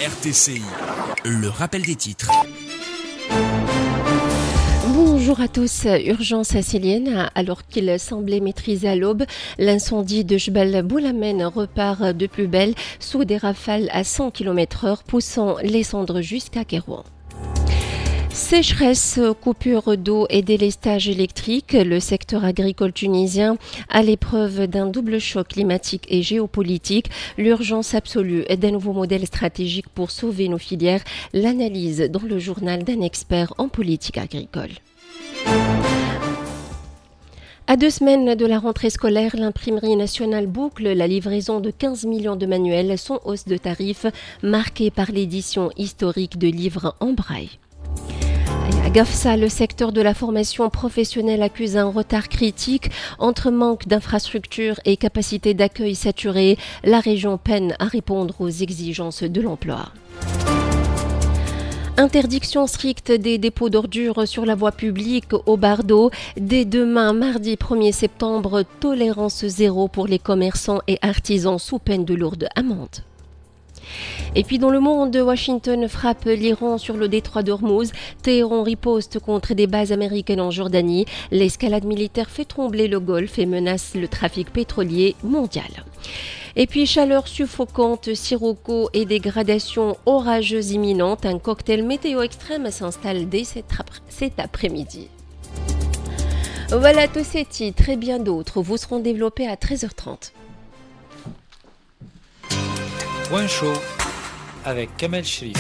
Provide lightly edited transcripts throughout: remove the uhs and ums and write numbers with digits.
RTCI, le rappel des titres. Bonjour à tous. Urgence syrienne. Alors qu'il semblait maîtrisé à l'aube, l'incendie de Jbel Boulamen repart de plus belle sous des rafales à 100 km/h, poussant les cendres jusqu'à Kairouan. Sécheresse, coupure d'eau et délestage électrique, le secteur agricole tunisien à l'épreuve d'un double choc climatique et géopolitique. L'urgence absolue d'un nouveau modèle stratégique pour sauver nos filières. L'analyse dans le journal d'un expert en politique agricole. À 2 semaines de la rentrée scolaire, l'imprimerie nationale boucle la livraison de 15 millions de manuels sans hausse de tarifs, marquée par l'édition historique de livres en braille. À Gafsa, le secteur de la formation professionnelle accuse un retard critique entre manque d'infrastructures et capacité d'accueil saturée. La région peine à répondre aux exigences de l'emploi. Interdiction stricte des dépôts d'ordures sur la voie publique au Bardo. Dès demain, mardi 1er septembre, tolérance zéro pour les commerçants et artisans sous peine de lourdes amendes. Et puis dans le monde, Washington frappe l'Iran sur le détroit d'Ormuz. Téhéran riposte contre des bases américaines en Jordanie. L'escalade militaire fait trembler le Golfe et menace le trafic pétrolier mondial. Et puis chaleur suffocante, sirocco et dégradation orageuse imminente. Un cocktail météo extrême s'installe dès cet après-midi. Voilà tous ces titres et bien d'autres vous seront développés à 13h30. Point chaud avec Kamel Shrif.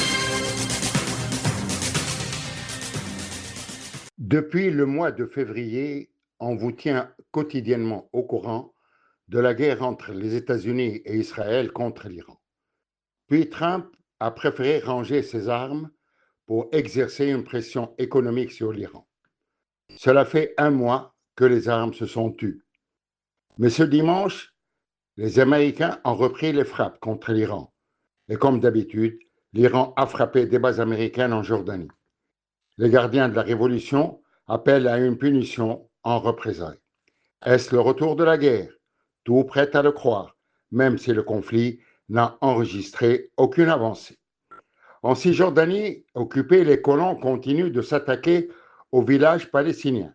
Depuis le mois de février, on vous tient quotidiennement au courant de la guerre entre les États-Unis et Israël contre l'Iran. Puis Trump a préféré ranger ses armes pour exercer une pression économique sur l'Iran. Cela fait 1 mois que les armes se sont tues. Mais ce dimanche, les Américains ont repris les frappes contre l'Iran. Et comme d'habitude, l'Iran a frappé des bases américaines en Jordanie. Les gardiens de la révolution appellent à une punition en représailles. Est-ce le retour de la guerre? Tout prêt à le croire, même si le conflit n'a enregistré aucune avancée. En Cisjordanie, occupés, les colons continuent de s'attaquer aux villages palestiniens.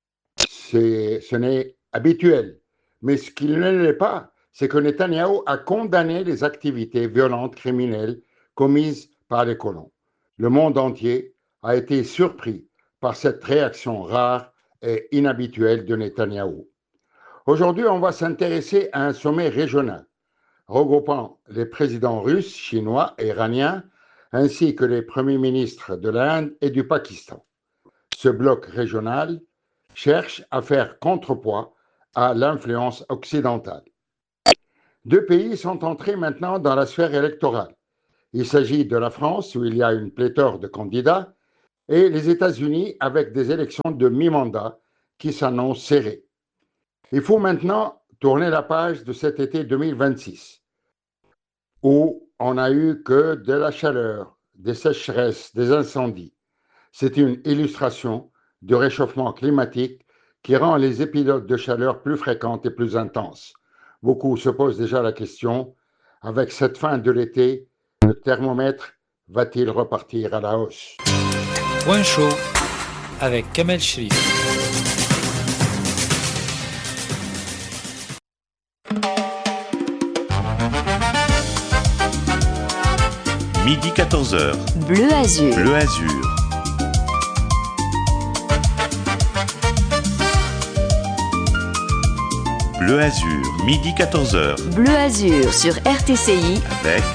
Ce n'est habituel, mais ce qui ne l'est pas, c'est que Netanyahou a condamné les activités violentes criminelles commises par les colons. Le monde entier a été surpris par cette réaction rare et inhabituelle de Netanyahou. Aujourd'hui, on va s'intéresser à un sommet régional regroupant les présidents russes, chinois et iraniens, ainsi que les premiers ministres de l'Inde et du Pakistan. Ce bloc régional cherche à faire contrepoids à l'influence occidentale. 2 pays sont entrés maintenant dans la sphère électorale. Il s'agit de la France, où il y a une pléthore de candidats, et les États-Unis, avec des élections de mi-mandat qui s'annoncent serrées. Il faut maintenant tourner la page de cet été 2026, où on n'a eu que de la chaleur, des sécheresses, des incendies. C'est une illustration du réchauffement climatique qui rend les épisodes de chaleur plus fréquentes et plus intenses. Beaucoup se posent déjà la question, avec cette fin de l'été, le thermomètre va-t-il repartir à la hausse? Point chaud avec Kamel Shrif. Midi 14h. Bleu Azur. Bleu Azur. Bleu Azur, midi 14h. Bleu Azur sur RTCI Avec